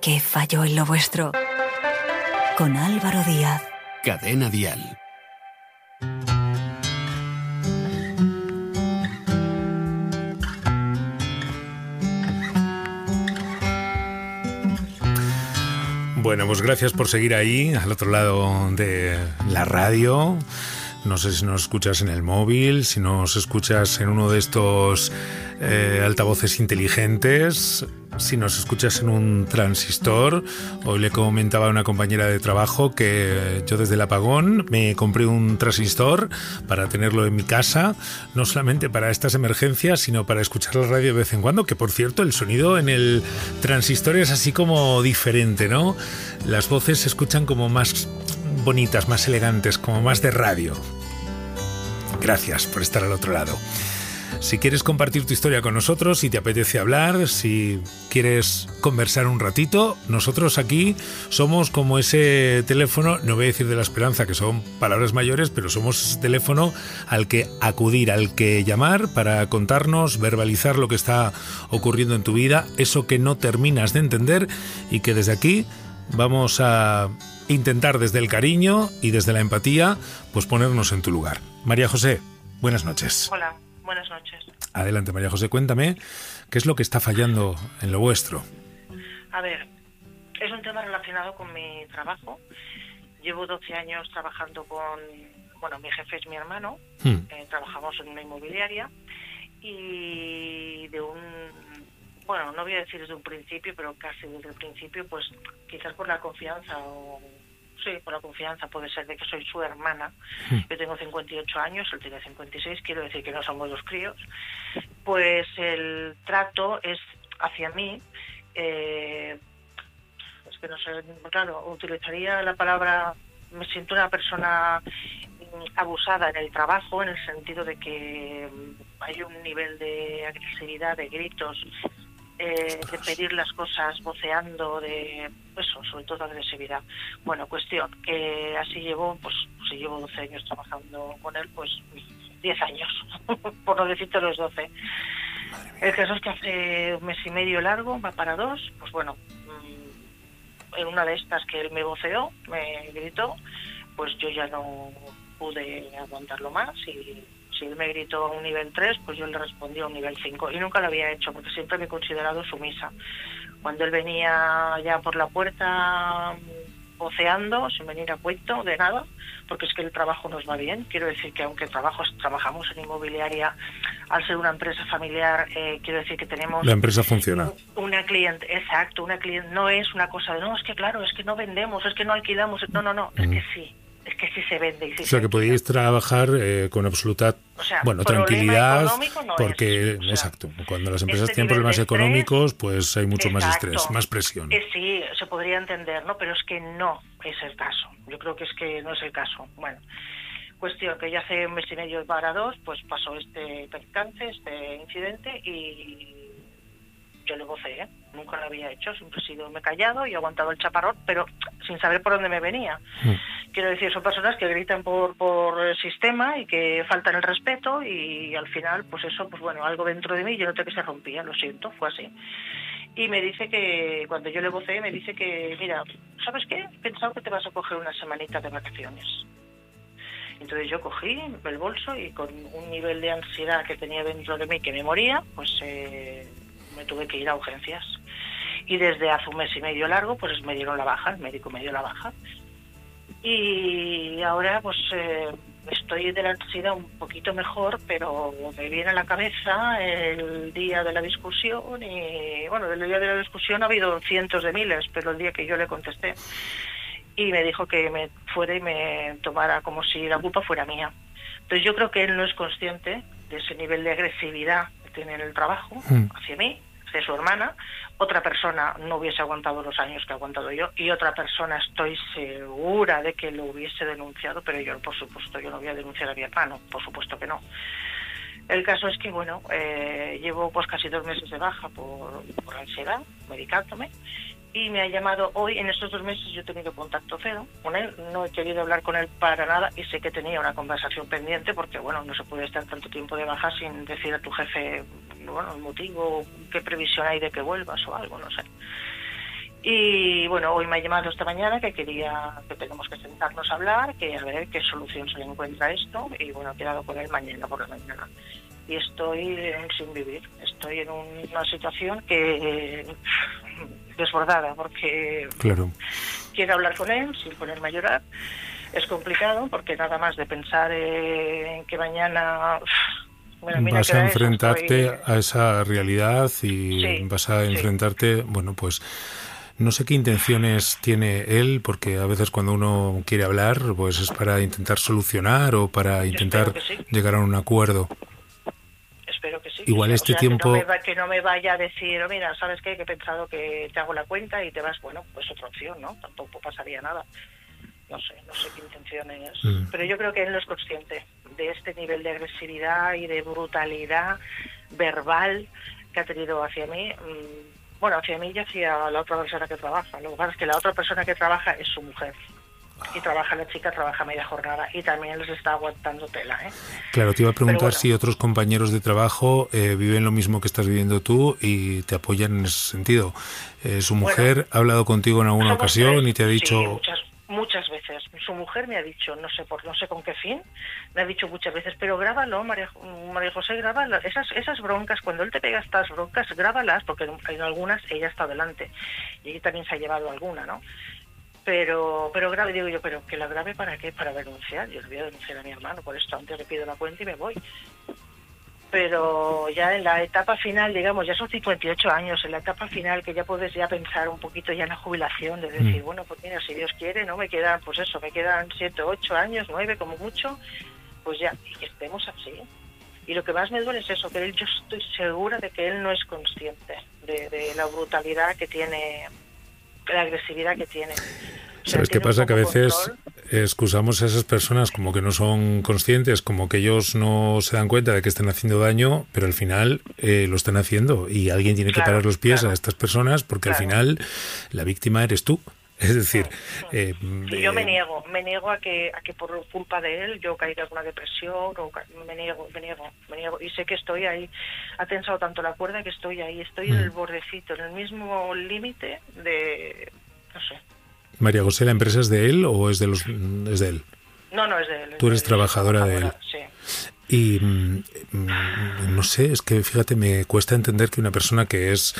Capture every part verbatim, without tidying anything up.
¿Qué falló en lo vuestro? Con Álvaro Díaz. Cadena Dial. Bueno, pues gracias por seguir ahí, al otro lado de la radio. No sé si nos escuchas en el móvil, si nos escuchas en uno de estos eh, altavoces inteligentes, si nos escuchas en un transistor. Hoy le comentaba a una compañera de trabajo que yo desde el apagón me compré un transistor para tenerlo en mi casa, no solamente para estas emergencias, sino para escuchar la radio de vez en cuando, que por cierto el sonido en el transistor es así como diferente, ¿no? Las voces se escuchan como más bonitas, más elegantes, como más de radio. Gracias por estar al otro lado. Si quieres compartir tu historia con nosotros, si te apetece hablar, si quieres conversar un ratito, nosotros aquí somos como ese teléfono, no voy a decir de la esperanza, que son palabras mayores, pero somos ese teléfono al que acudir, al que llamar para contarnos, verbalizar lo que está ocurriendo en tu vida, eso que no terminas de entender y que desde aquí vamos a intentar desde el cariño y desde la empatía, pues ponernos en tu lugar. María José, buenas noches. Hola, buenas noches. Adelante, María José, cuéntame qué es lo que está fallando en lo vuestro. A ver, es un tema relacionado con mi trabajo. Llevo doce años trabajando con, bueno, mi jefe es mi hermano, hmm. eh, trabajamos en una inmobiliaria y de un, bueno, no voy a decir desde un principio, pero casi desde el principio, pues quizás por la confianza o... Sí, por la confianza puede ser de que soy su hermana. Mm. Yo tengo cincuenta y ocho años, él tiene cincuenta y seis, quiero decir que no somos dos críos. Pues el trato es hacia mí, eh, es que no sé, claro, utilizaría la palabra, me siento una persona abusada en el trabajo, en el sentido de que hay un nivel de agresividad, de gritos, Eh, de pedir las cosas voceando, de eso, sobre todo agresividad. Bueno, cuestión que así llevo, pues si llevo doce años trabajando con él, pues diez años, por no decirte los doce. El caso es que hace un mes y medio largo, va para dos, pues bueno, en una de estas que él me voceó, me gritó, pues yo ya no pude aguantarlo más y si él me gritó a un nivel tres, pues yo le respondí a un nivel cinco. Y nunca lo había hecho, porque siempre me he considerado sumisa. Cuando él venía ya por la puerta voceando, sin venir a cuento, de nada, porque es que el trabajo nos va bien. Quiero decir que aunque trabajos, trabajamos en inmobiliaria, al ser una empresa familiar, eh, quiero decir que tenemos... La empresa funciona. Una cliente, exacto, una cliente. No es una cosa de, no, es que claro, es que no vendemos, es que no alquilamos. No, no, no, es mm. que sí. Es que sí se vende. Y sí o sea, que podéis trabajar eh, con absoluta o sea, bueno, tranquilidad, no porque, es, o sea, exacto, cuando las empresas este tienen problemas estrés, económicos, pues hay mucho exacto, más estrés, más presión. Eh, sí, se podría entender, ¿no? Pero es que no es el caso. Yo creo que es que no es el caso. Bueno, cuestión que ya hace un mes y medio para dos, pues pasó este percance, este incidente y yo le voceé, ¿eh? Nunca lo había hecho, siempre he sido me he callado y he aguantado el chaparrón, pero sin saber por dónde me venía. Mm. Quiero decir, son personas que gritan por por el sistema y que faltan el respeto y al final, pues eso, pues bueno, algo dentro de mí, yo noté que se rompía, lo siento, fue así. Y me dice que, cuando yo le voceé, me dice que, mira, ¿sabes qué? He pensado que te vas a coger una semanita de vacaciones. Entonces yo cogí el bolso y con un nivel de ansiedad que tenía dentro de mí que me moría, pues eh, me tuve que ir a urgencias. Y desde hace un mes y medio largo, pues me dieron la baja, el médico me dio la baja. Y ahora pues eh, estoy de la ansiedad un poquito mejor, pero me viene a la cabeza el día de la discusión y bueno, del día de la discusión ha habido cientos de miles, pero el día que yo le contesté y me dijo que me fuera y me tomara como si la culpa fuera mía. Entonces yo creo que él no es consciente de ese nivel de agresividad que tiene en el trabajo mm. hacia mí, hacia su hermana. Otra persona no hubiese aguantado los años que he aguantado yo y otra persona estoy segura de que lo hubiese denunciado, pero yo, por supuesto, yo no voy a denunciar a mi hermano, por supuesto que no. El caso es que, bueno, eh, llevo pues casi dos meses de baja por, por ansiedad, medicándome, y me ha llamado hoy. En estos dos meses yo he tenido contacto cero con él, no he querido hablar con él para nada y sé que tenía una conversación pendiente porque, bueno, no se puede estar tanto tiempo de baja sin decir a tu jefe, bueno, el motivo, qué previsión hay de que vuelvas o algo, no sé. Y bueno, hoy me ha llamado esta mañana que quería que tenemos que sentarnos a hablar, que a ver qué solución se le encuentra a esto, y bueno, he quedado con él mañana por la mañana. Y estoy sin vivir, estoy en un, una situación que eh, desbordada, porque claro. quiero hablar con él sin ponerme a llorar. Es complicado porque nada más de pensar eh, en que mañana... Bueno, mira, vas a enfrentarte eso, estoy... a esa realidad y sí, vas a enfrentarte, sí. bueno, pues no sé qué intenciones tiene él, porque a veces cuando uno quiere hablar, pues es para intentar solucionar o para intentar sí. llegar a un acuerdo. Espero que sí. Igual o sea, este o sea, tiempo... Que no, me, que no me vaya a decir, oh, mira, ¿sabes qué? Que he pensado que te hago la cuenta y te vas, bueno, pues otra opción, ¿no? Tampoco pasaría nada. No sé, no sé qué intenciones. Mm. Pero yo creo que él no es consciente de este nivel de agresividad y de brutalidad verbal que ha tenido hacia mí. Bueno, hacia mí y hacia la otra persona que trabaja. Lo que pasa es que la otra persona que trabaja es su mujer. Y trabaja la chica, trabaja media jornada y también les está aguantando tela, ¿eh? Claro, te iba a preguntar bueno, si otros compañeros de trabajo eh, viven lo mismo que estás viviendo tú y te apoyan en ese sentido. Eh, ¿Su mujer bueno, ha hablado contigo en alguna ocasión tres, y te ha dicho...? Sí, muchas, muchas veces. Su mujer me ha dicho, no sé por no sé con qué fin, me ha dicho muchas veces, pero grábalo, María, María José, grábalo. Esas, esas broncas, cuando él te pega estas broncas, grábalas, porque en, en algunas ella está delante y ella también se ha llevado alguna, ¿no? Pero, pero grave, digo yo, pero que la grave ¿para qué? Para denunciar. Yo le voy a denunciar a mi hermano, por esto antes le pido la cuenta y me voy. Pero ya en la etapa final, digamos, ya son cincuenta y ocho años, en la etapa final que ya puedes ya pensar un poquito ya en la jubilación, de decir, mm. bueno, pues mira, si Dios quiere, ¿no? Me quedan, pues eso, me quedan siete, ocho años, nueve como mucho, pues ya, y que estemos así. Y lo que más me duele es eso, que él, yo estoy segura de que él no es consciente de, de la brutalidad que tiene, la agresividad que tiene. O sea, ¿sabes qué pasa? Que a veces control. excusamos a esas personas como que no son conscientes, como que ellos no se dan cuenta de que están haciendo daño, pero al final eh, lo están haciendo y alguien tiene claro, que parar los pies claro. a estas personas porque claro. al final la víctima eres tú. Es decir, eh, sí, yo me niego, me niego a que a que por culpa de él yo caiga en una depresión o me niego, me niego, me niego y sé que estoy ahí, ha tensado tanto la cuerda que estoy ahí, estoy mm. en el bordecito, en el mismo límite de, no sé. María José, ¿la empresa es de él o es de los es de él? No, no es de él. Tú eres de trabajadora, trabajadora de él. Sí. Y mm, no sé, es que fíjate, me cuesta entender que una persona que es...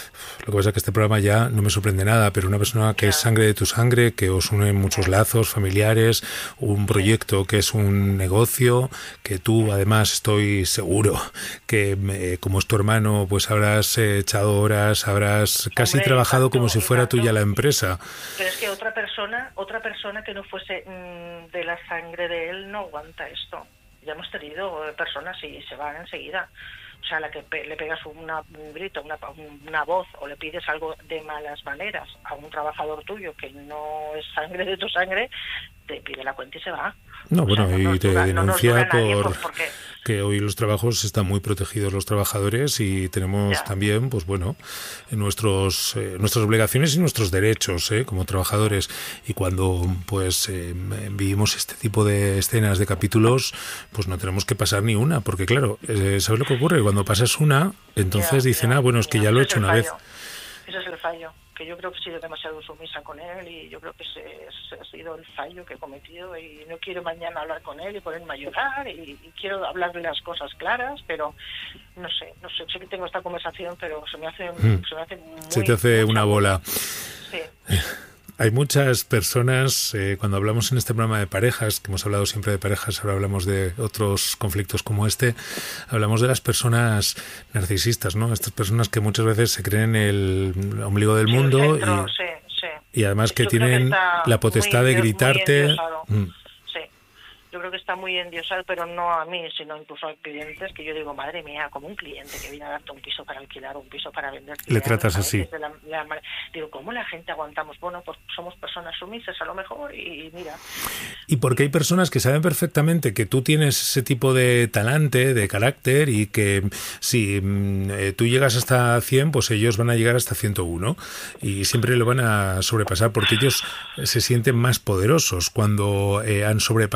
Lo que pasa es que este programa ya no me sorprende nada, pero una persona que claro. es sangre de tu sangre, que os une muchos lazos familiares, un proyecto que es un negocio, que tú además estoy seguro que eh, como es tu hermano, pues habrás eh, echado horas, habrás Hombre, casi trabajado tanto, como si fuera tuya la empresa. Pero es que otra persona, otra persona que no fuese mmm, de la sangre de él no aguanta esto. Ya hemos tenido personas y se van enseguida. O sea, a la que pe- le pegas una, un grito, una, una voz o le pides algo de malas maneras a un trabajador tuyo que no es sangre de tu sangre, te pide la cuenta y se va. No, bueno, o sea, no y te dura, denuncia no por, por, por que hoy los trabajos están muy protegidos los trabajadores y tenemos ya. también, pues bueno, nuestros eh, nuestras obligaciones y nuestros derechos eh, como trabajadores. Y cuando pues eh, vivimos este tipo de escenas, de capítulos, pues no tenemos que pasar ni una, porque claro, eh, ¿sabes lo que ocurre? Cuando pasas una, entonces ya, dicen, ya, ah, bueno, es que ya. ya lo he Ese hecho una fallo. vez. Ese es el fallo, que yo creo que he sido demasiado sumisa con él y yo creo que ese, ese ha sido el fallo que he cometido y no quiero mañana hablar con él y ponerme a llorar y, y quiero hablarle las cosas claras, pero no sé, no sé, sé que tengo esta conversación, pero se me hace, mm. se me hace muy... Se te hace una bola. Sí. Hay muchas personas, eh, cuando hablamos en este programa de parejas, que hemos hablado siempre de parejas, ahora hablamos de otros conflictos como este, hablamos de las personas narcisistas, ¿no? Estas personas que muchas veces se creen el ombligo del sí, mundo el centro, y, sí, sí. y además que Yo tienen que la potestad muy, de gritarte. Muy Yo creo que está muy endiosado, pero no a mí, sino incluso a clientes, que yo digo, madre mía, como un cliente que viene a darte un piso para alquilar, un piso para vender. Le tratas así. La, la, digo, ¿cómo la gente aguantamos? Bueno, pues somos personas sumisas a lo mejor y, y mira. Y porque hay personas que saben perfectamente que tú tienes ese tipo de talante, de carácter, y que si eh, tú llegas hasta cien, pues ellos van a llegar hasta ciento uno. Y siempre lo van a sobrepasar porque ellos se sienten más poderosos cuando eh, han sobrepasado ese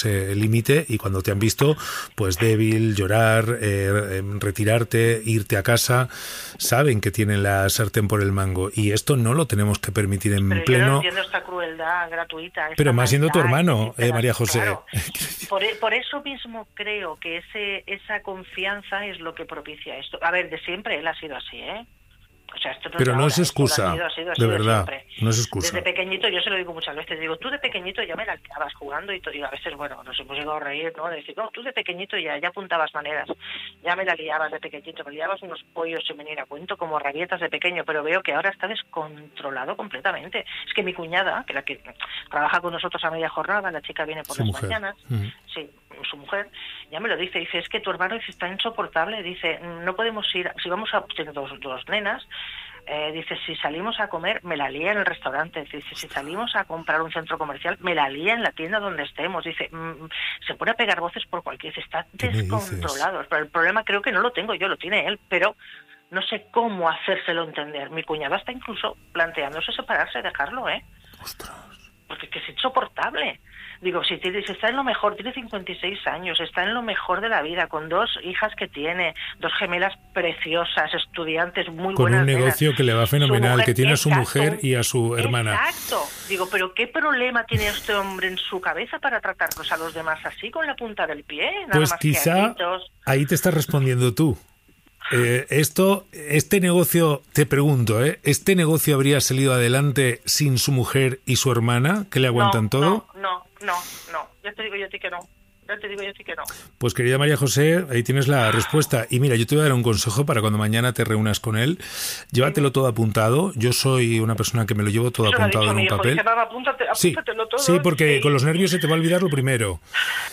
ese límite y cuando te han visto pues débil, llorar, eh, retirarte, irte a casa, saben que tienen la sartén por el mango y esto no lo tenemos que permitir en pero pleno... Yo no entiendo esta crueldad gratuita. Esta pero más siendo tu maldad, hermano, eh, María José. Claro. Por, por eso mismo creo que ese esa confianza es lo que propicia esto. A ver, de siempre él ha sido así, ¿eh? O sea, esto no pero es no ahora, es excusa, ha sido, ha sido, ha de sido verdad, siempre. no es excusa. Desde pequeñito, yo se lo digo muchas veces, digo, tú de pequeñito ya me la liabas jugando y, y a veces, bueno, nos hemos llegado a reír, ¿no? De decir, no, tú de pequeñito ya, ya apuntabas maneras, ya me la liabas de pequeñito, me liabas unos pollos sin venir a cuento, como rabietas de pequeño, pero veo que ahora está descontrolado completamente. Es que mi cuñada, que la que trabaja con nosotros a media jornada, la chica viene por su las mujer. mañanas, uh-huh. sí, su mujer, ya me lo dice, dice, es que tu hermano dice, está insoportable, dice, no podemos ir, si vamos a, tiene dos, dos nenas, Eh, dice, si salimos a comer, me la lía en el restaurante. Dice, si salimos a comprar un centro comercial, me la lía en la tienda donde estemos. Dice, mmm, se pone a pegar voces por cualquier... Dice, está descontrolado. Pero el problema creo que no lo tengo yo, lo tiene él, pero no sé cómo hacérselo entender. Mi cuñada está incluso planteándose separarse, dejarlo, ¿eh? Ostras. Porque es que es insoportable. Digo, si, tiene, si está en lo mejor, tiene cincuenta y seis años, está en lo mejor de la vida, con dos hijas que tiene, dos gemelas preciosas, estudiantes muy con buenas. Con un negocio nenas. Que le va fenomenal, mujer, que tiene exacto, a su mujer y a su hermana. Exacto. Digo, pero ¿qué problema tiene este hombre en su cabeza para tratarnos a los demás así, con la punta del pie? Nada pues más quizá que ahí te estás respondiendo tú. Eh, esto, este negocio, te pregunto, ¿eh? ¿Este negocio habría salido adelante sin su mujer y su hermana, que le aguantan no, todo? No, no, no, no. Ya te digo yo a ti que no. Ya te digo yo a ti que no. Pues querida María José, ahí tienes la respuesta. Y mira, yo te voy a dar un consejo para cuando mañana te reúnas con él. Llévatelo todo apuntado. Yo soy una persona que me lo llevo todo Eso apuntado dicho, en un hijo, papel. Dice, nada, apúntate, apúntatelo sí, todo. sí, porque sí. con los nervios se te va a olvidar lo primero.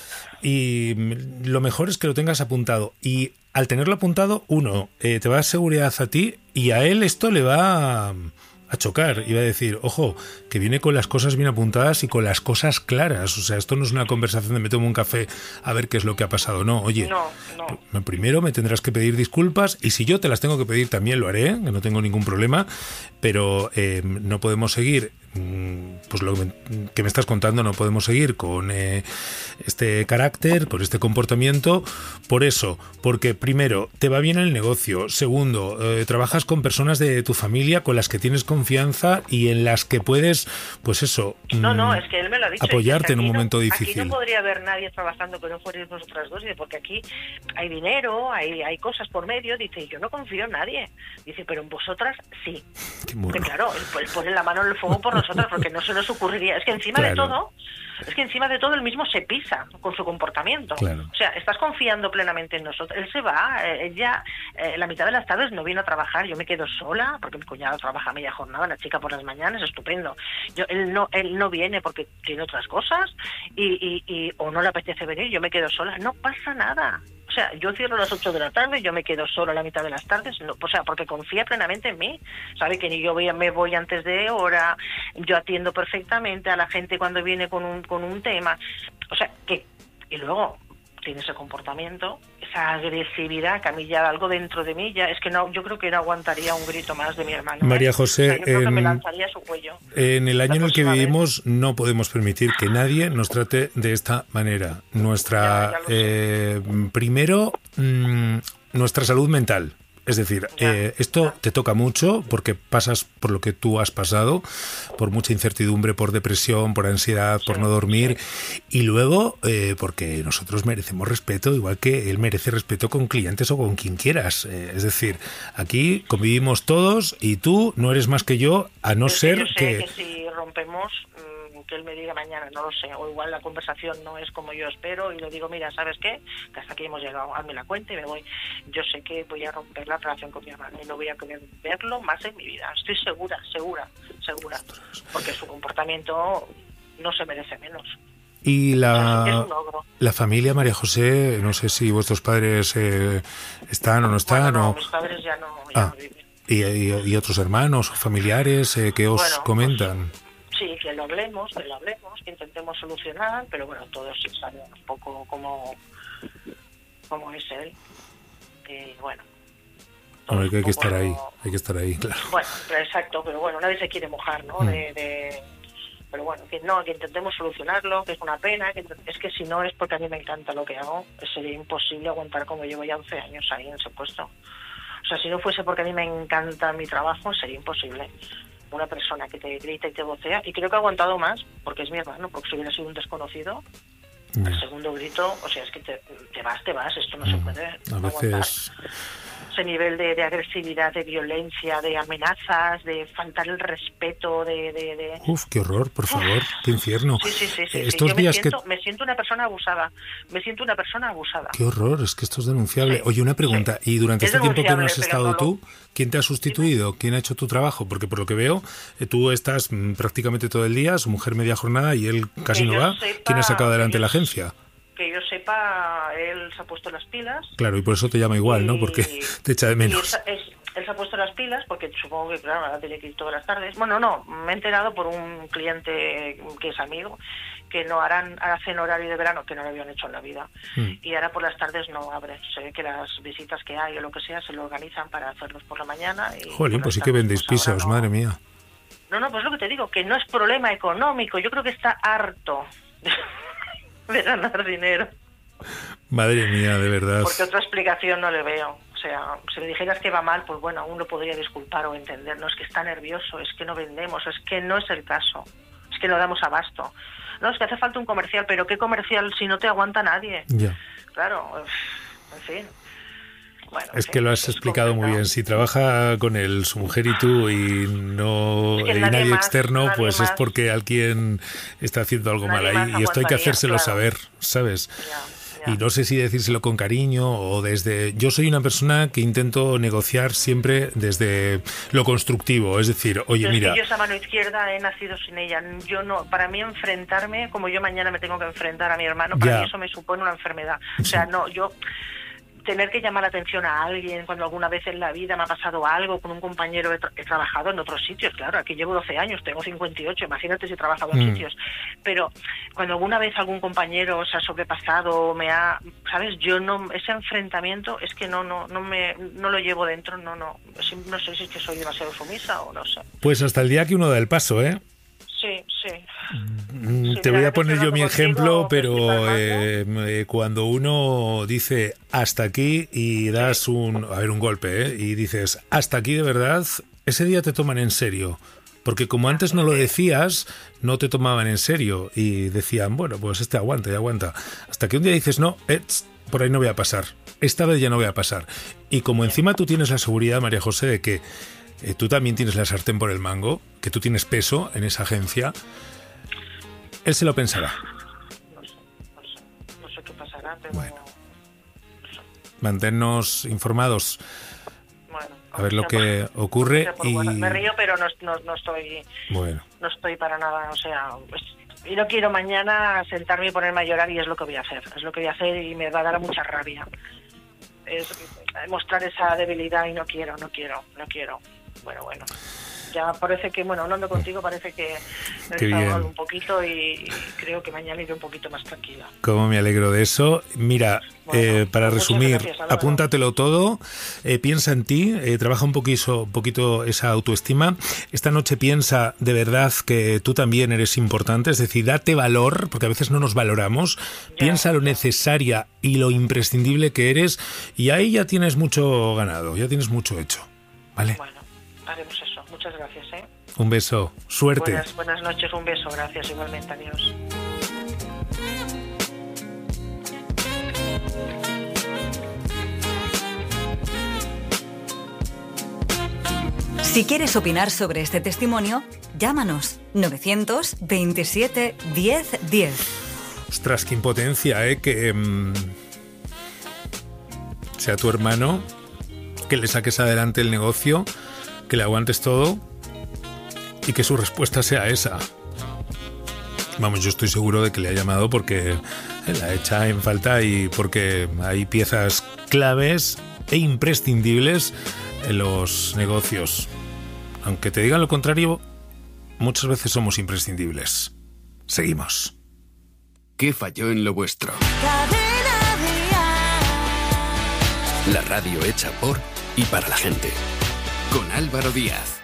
Y lo mejor es que lo tengas apuntado. Y al tenerlo apuntado, uno, eh, te va a dar seguridad a ti y a él esto le va a, a chocar. Y va a decir, ojo, que viene con las cosas bien apuntadas y con las cosas claras. O sea, esto no es una conversación de me tomo un café a ver qué es lo que ha pasado. No, oye, no, no. primero me tendrás que pedir disculpas y si yo te las tengo que pedir también lo haré, que no tengo ningún problema. Pero eh, no podemos seguir... pues lo que me estás contando, no podemos seguir con eh, este carácter, con este comportamiento, por eso, porque primero, te va bien el negocio, segundo, eh, trabajas con personas de tu familia con las que tienes confianza y en las que puedes, pues eso, no, no, es que él me lo ha dicho, apoyarte en un no, momento difícil. Aquí no podría haber nadie trabajando que no fuerais vosotras dos, porque aquí hay dinero, hay, hay cosas por medio, dice, yo no confío en nadie, dice, pero en vosotras sí. Qué burro. Claro, él, él pone la mano en el fuego por nosotras, porque no se nos ocurriría, es que encima claro. de todo, es que encima de todo él mismo se pisa con su comportamiento. Claro. O sea, estás confiando plenamente en nosotros. Él se va, eh, ella eh, la mitad de las tardes no vino a trabajar, yo me quedo sola, porque mi cuñado trabaja media jornada, la chica por las mañanas, estupendo. Yo, él no él no viene porque tiene otras cosas y, y, y o no le apetece venir, yo me quedo sola, no pasa nada. O sea, yo cierro a las ocho de la tarde, yo me quedo solo a la mitad de las tardes, no, o sea, porque confía plenamente en mí, sabe que ni yo voy, me voy antes de hora, yo atiendo perfectamente a la gente cuando viene con un con un tema, o sea, que y luego tiene ese comportamiento, esa agresividad que a mí ya algo dentro de mí ya es que no, yo creo que no aguantaría un grito más de mi hermano. María ¿eh? José, o sea, yo creo en, que me lanzaría a su cuello. En el año en el que vivimos vez. no podemos permitir que nadie nos trate de esta manera. Nuestra ya, ya eh, primero mmm, nuestra salud mental. Es decir, eh, esto te toca mucho porque pasas por lo que tú has pasado, por mucha incertidumbre, por depresión, por ansiedad, por no dormir, y luego eh, porque nosotros merecemos respeto, igual que él merece respeto con clientes o con quien quieras. Eh, es decir, aquí convivimos todos y tú no eres más que yo, a no yo ser sé, yo sé que... que si rompemos... que él me diga mañana, no lo sé, o igual la conversación no es como yo espero y le digo, mira, ¿sabes qué? Que hasta aquí hemos llegado, hazme la cuenta y me voy. Yo sé que voy a romper la relación con mi hermano y no voy a querer verlo más en mi vida. Estoy segura, segura, segura, porque su comportamiento no se merece menos. Y la, es la familia, María José, no sé si vuestros padres eh, están o no están. Bueno, no, o... mis padres ya no, ya ah, no viven. Y, y, y otros hermanos, familiares, eh, que os bueno, comentan. Pues, sí, que lo hablemos, que lo hablemos, que intentemos solucionar, pero bueno, todos sí saben un poco cómo, cómo es él. Y bueno. Bueno, hay que, hay que estar ahí, hay que estar ahí, claro. Bueno, pero exacto, pero bueno, nadie se quiere mojar, ¿no? Mm. De, de, pero bueno, que no, que intentemos solucionarlo, que es una pena, que es que si no es porque a mí me encanta lo que hago, sería imposible aguantar como llevo ya once años ahí en ese puesto. O sea, si no fuese porque a mí me encanta mi trabajo, sería imposible. Una persona que te grita y te vocea, y creo que ha aguantado más, porque es mi hermano, porque si hubiera sido un desconocido, yeah. el segundo grito, o sea, es que te, te vas, te vas, esto no mm. se puede a aguantar. veces... Ese nivel de, de agresividad, de violencia, de amenazas, de faltar el respeto, de... de, de... Uf, qué horror, por favor, Uf. qué infierno. Sí, sí, sí. sí, estos sí. Yo días me siento, que... me siento una persona abusada, me siento una persona abusada. Qué horror, es que esto es denunciable. Sí, Oye, una pregunta, sí. ¿y durante es este tiempo que no has estado tú, quién te ha sustituido? ¿Quién ha hecho tu trabajo? Porque por lo que veo, tú estás prácticamente todo el día, su mujer media jornada y él casi que no va. Sepa, ¿Quién ha sacado adelante yo, la agencia? Que yo sepa, él se ha puesto las pilas. Claro, y por eso te llama igual, y, ¿no? Porque te echa de menos. Es, es, él se ha puesto las pilas porque supongo que, claro, ahora tiene que ir todas las tardes. Bueno, no, me he enterado por un cliente que es amigo, que no harán, hacen horario de verano, que no lo habían hecho en la vida. Mm. Y ahora por las tardes no abre. Se ve que las visitas que hay o lo que sea se lo organizan para hacerlos por la mañana. Y Jolín, pues sí que vendéis pues pisos, no. madre mía. No, no, pues lo que te digo, que no es problema económico. Yo creo que está harto de ganar dinero. Madre mía, de verdad. Porque otra explicación no le veo. O sea, si le dijeras que va mal, pues bueno, aún lo podría disculpar o entender. No es que está nervioso, es que no vendemos, es que no es el caso. Es que no damos abasto. No, es que hace falta un comercial, pero ¿qué comercial si no te aguanta nadie? Ya. Claro, en fin. Bueno, es sí, que lo has explicado muy bien. Si trabaja con él, su mujer y tú, y no es que y nadie, nadie más, externo, nadie pues más, es porque alguien está haciendo algo mal ahí. Y esto hay que hacérselo claro. saber, ¿sabes? Ya, ya. Y no sé si decírselo con cariño o desde... Yo soy una persona que intento negociar siempre desde lo constructivo. Es decir, oye, yo mira... Yo esa mano izquierda he nacido sin ella. Yo no, para mí enfrentarme, como yo mañana me tengo que enfrentar a mi hermano, para ya. mí eso me supone una enfermedad. O sea, sí. no, yo... tener que llamar la atención a alguien cuando alguna vez en la vida me ha pasado algo con un compañero, he, tra- he trabajado en otros sitios, claro, aquí llevo doce años, tengo cincuenta y ocho, imagínate si he trabajado en mm. sitios, pero cuando alguna vez algún compañero se ha sobrepasado, me ha, ¿sabes? Yo no, ese enfrentamiento es que no no no me no lo llevo dentro, no no no sé si es que soy demasiado sumisa o no sé. Pues hasta el día que uno da el paso, ¿eh? Sí, sí. Mm, Te voy a poner yo mi ejemplo, pero eh, eh, cuando uno dice hasta aquí y das un, a ver, un golpe, ¿eh? Y dices hasta aquí de verdad, ese día te toman en serio. Porque como antes no lo decías, no te tomaban en serio y decían, bueno, pues este aguanta y aguanta. Hasta que un día dices, no, eh, por ahí no voy a pasar. Esta vez ya no voy a pasar. Y como encima tú tienes la seguridad, María José, de que Eh, tú también tienes la sartén por el mango, que tú tienes peso en esa agencia, él se lo pensará. No sé, no sé, no sé qué pasará, pero... Bueno, manténnos informados, bueno, a ver lo que ocurre. Y... Me río, pero no, no, no estoy bueno. no estoy para nada, o sea... Pues, y no quiero mañana sentarme y ponerme a llorar y es lo que voy a hacer, es lo que voy a hacer y me va a dar mucha rabia. Es mostrar esa debilidad y no quiero, no quiero, no quiero. Bueno, bueno, ya parece que, bueno, hablando contigo parece que me he desahogado un poquito y creo que mañana iré un poquito más tranquila. Cómo me alegro de eso. Mira, bueno, eh, para resumir, gracias, apúntatelo todo, eh, piensa en ti, eh, trabaja un poquito, un poquito esa autoestima. Esta noche piensa de verdad que tú también eres importante, es decir, date valor, porque a veces no nos valoramos. Ya, piensa lo necesaria y lo imprescindible que eres y ahí ya tienes mucho ganado, ya tienes mucho hecho, ¿vale? Bueno. Haremos eso. Muchas gracias, ¿eh? Un beso. Suerte. Buenas, buenas noches. Un beso. Gracias. Igualmente. Adiós. Si quieres opinar sobre este testimonio, llámanos novecientos veintisiete diez diez. Ostras, qué impotencia, ¿eh? Que um, sea tu hermano, que le saques adelante el negocio, que le aguantes todo y que su respuesta sea esa. Vamos, yo estoy seguro de que le ha llamado porque la echa en falta y porque hay piezas claves e imprescindibles en los negocios. Aunque te digan lo contrario, muchas veces somos imprescindibles. Seguimos. ¿Qué falló en lo vuestro? La radio hecha por y para la gente. Con Álvaro Díaz.